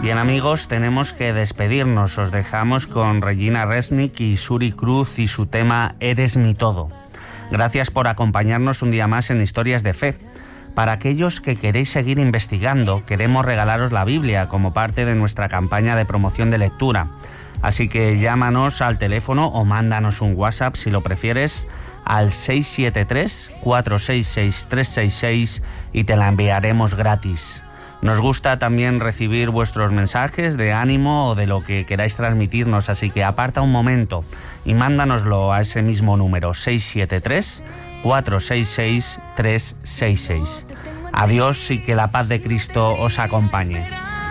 Bien, amigos, tenemos que despedirnos. Os dejamos con Regina Resnick y Suri Cruz y su tema Eres mi todo. Gracias por acompañarnos un día más en Historias de Fe. Para aquellos que queréis seguir investigando, queremos regalaros la Biblia como parte de nuestra campaña de promoción de lectura. Así que llámanos al teléfono o mándanos un WhatsApp si lo prefieres al 673-466-366 y te la enviaremos gratis. Nos gusta también recibir vuestros mensajes de ánimo o de lo que queráis transmitirnos, así que aparta un momento y mándanoslo a ese mismo número, 673-466-366. Adiós y que la paz de Cristo os acompañe.